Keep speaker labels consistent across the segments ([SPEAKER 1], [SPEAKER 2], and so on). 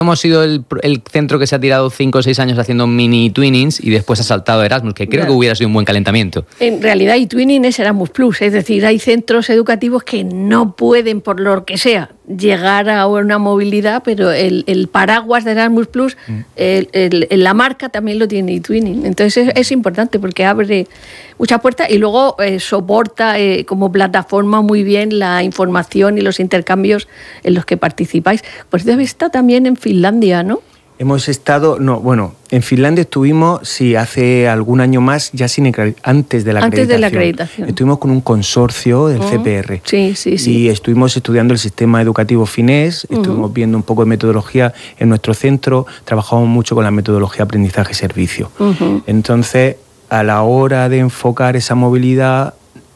[SPEAKER 1] hemos sido el centro que se ha tirado 5 o 6 años haciendo mini Twinings y después ha saltado Erasmus, que creo que hubiera sido un buen calentamiento.
[SPEAKER 2] En realidad eTwinning es Erasmus Plus, es decir, hay centros educativos que no pueden, por lo que sea, llegar a una movilidad, pero el paraguas de Erasmus Plus, la marca también lo tiene eTwinning. Entonces es importante porque abre muchas puertas y luego soporta como plataforma muy bien la información y los intercambios en los que participáis. Pues habéis estado también en Finlandia, ¿no?
[SPEAKER 3] Hemos estado, en Finlandia estuvimos, sí, hace algún año más, ya antes de la acreditación. Estuvimos con un consorcio del CPR.
[SPEAKER 2] Sí.
[SPEAKER 3] Y estuvimos estudiando el sistema educativo finés, estuvimos viendo un poco de metodología en nuestro centro, trabajamos mucho con la metodología aprendizaje-servicio. Entonces, a la hora de enfocar esa movilidad,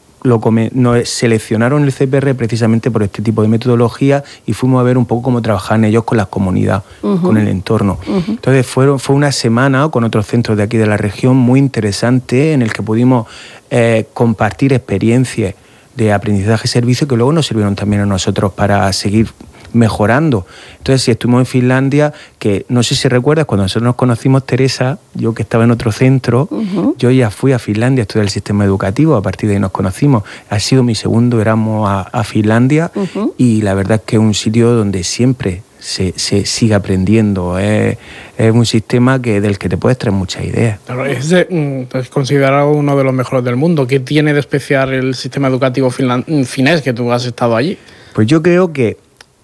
[SPEAKER 3] nos seleccionaron el CPR precisamente por este tipo de metodología y fuimos a ver un poco cómo trabajaban ellos con la comunidad, con el entorno. Entonces fue una semana con otros centros de aquí de la región muy interesante en el que pudimos compartir experiencias de aprendizaje-servicio que luego nos sirvieron también a nosotros para seguir mejorando. Entonces, si estuvimos en Finlandia, que no sé si recuerdas, cuando nosotros nos conocimos, Teresa, yo que estaba en otro centro, yo ya fui a Finlandia a estudiar el sistema educativo, a partir de ahí nos conocimos. Ha sido mi segundo Erasmus a Finlandia y la verdad es que es un sitio donde siempre se sigue aprendiendo. Es un sistema del que te puedes traer muchas ideas.
[SPEAKER 4] Claro, es considerado uno de los mejores del mundo. ¿Qué tiene de especial el sistema educativo finés que tú has estado allí? Pues
[SPEAKER 3] yo creo que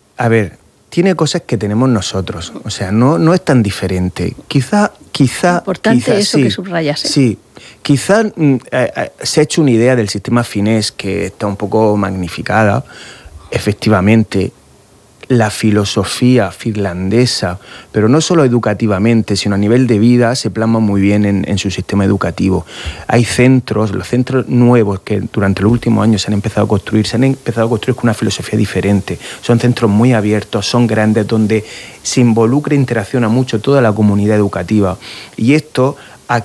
[SPEAKER 3] tiene cosas que tenemos nosotros, o sea, no es tan diferente. Quizá
[SPEAKER 2] importante eso sí, que subrayas.
[SPEAKER 3] Sí, quizá se ha hecho una idea del sistema finés que está un poco magnificada. Efectivamente, la filosofía finlandesa, pero no solo educativamente, sino a nivel de vida, se plasma muy bien en su sistema educativo. Hay los centros nuevos que durante los últimos años se han empezado a construir con una filosofía diferente. Son centros muy abiertos, son grandes, donde se involucra e interacciona mucho toda la comunidad educativa. Y esto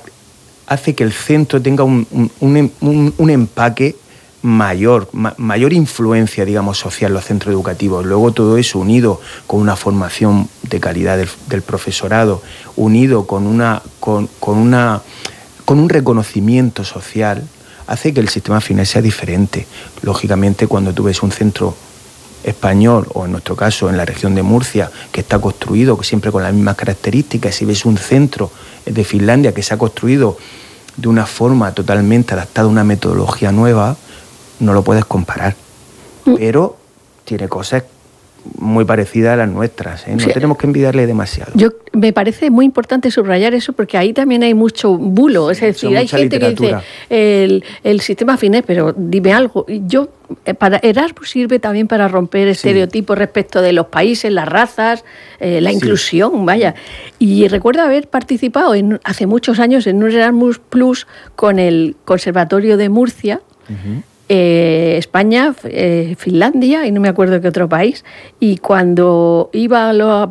[SPEAKER 3] hace que el centro tenga un empaque mayor influencia, digamos, social en los centros educativos. Luego todo eso unido con una formación de calidad del profesorado, unido con un reconocimiento social, hace que el sistema finés sea diferente. Lógicamente, cuando tú ves un centro español, o en nuestro caso en la región de Murcia, que está construido siempre con las mismas características, si ves un centro de Finlandia que se ha construido de una forma totalmente adaptada a una metodología nueva, no lo puedes comparar, pero tiene cosas muy parecidas a las nuestras, ¿eh? No tenemos que envidiarle demasiado.
[SPEAKER 2] Me parece muy importante subrayar eso porque ahí también hay mucho bulo, es decir, hay gente que dice el sistema finés, pero dime algo. Para Erasmus sirve también para romper estereotipos respecto de los países, las razas, la inclusión, vaya. Y recuerdo haber participado hace muchos años en un Erasmus Plus con el Conservatorio de Murcia, España, Finlandia y no me acuerdo qué otro país, y cuando iba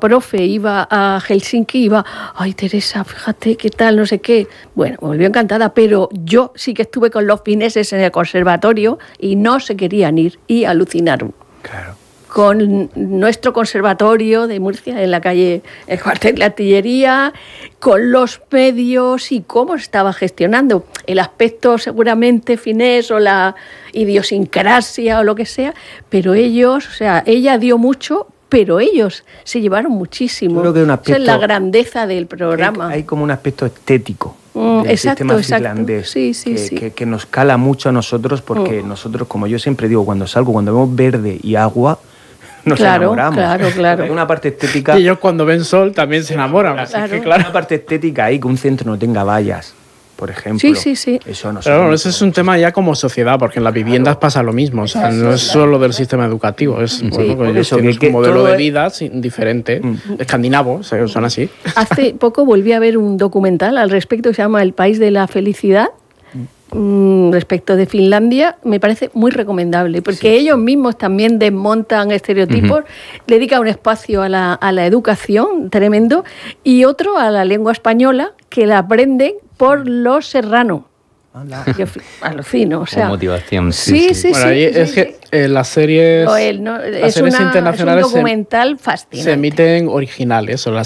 [SPEAKER 2] a Helsinki, ay Teresa, fíjate qué tal, no sé qué, bueno, me volvió encantada, pero yo sí que estuve con los fineses en el conservatorio y no se querían ir y alucinaron.
[SPEAKER 3] Claro.
[SPEAKER 2] Con nuestro conservatorio de Murcia, en la calle El Cuartel de la Artillería, con los medios y cómo se estaba gestionando. El aspecto seguramente finés o la idiosincrasia o lo que sea, pero ellos, o sea, ella dio mucho, pero ellos se llevaron muchísimo.
[SPEAKER 3] Creo que
[SPEAKER 2] esa es la grandeza del programa.
[SPEAKER 3] Hay como un aspecto estético del sistema finlandés que nos cala mucho a nosotros porque nosotros, como yo siempre digo, cuando vemos verde y agua, nos enamoramos.
[SPEAKER 2] Claro.
[SPEAKER 3] Hay una parte estética.
[SPEAKER 4] Y ellos cuando ven sol también se enamoran.
[SPEAKER 2] Claro.
[SPEAKER 3] Hay una parte estética ahí, que un centro no tenga vallas, por ejemplo.
[SPEAKER 2] Sí.
[SPEAKER 3] Eso no.
[SPEAKER 4] Pero bueno, ese es un tema ya como sociedad, porque en las viviendas pasa lo mismo. O sea, no es solo del sistema educativo, es un modelo de vida diferente, escandinavo, son así.
[SPEAKER 2] Hace poco volví a ver un documental al respecto que se llama El País de la Felicidad, respecto de Finlandia. Me parece muy recomendable porque ellos mismos también desmontan estereotipos, dedican un espacio a la educación tremendo y otro a la lengua española que la aprenden por los serranos. Yo alucino, o sea.
[SPEAKER 1] Con motivación,
[SPEAKER 2] sí.
[SPEAKER 4] Bueno, es que las series,
[SPEAKER 2] es un documental fascinante.
[SPEAKER 4] se emiten originales, o las